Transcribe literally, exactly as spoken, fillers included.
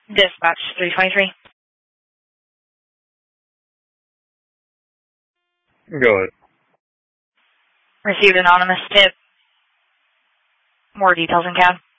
Dispatch three twenty-three. Go ahead. Received anonymous tip. More details in cab.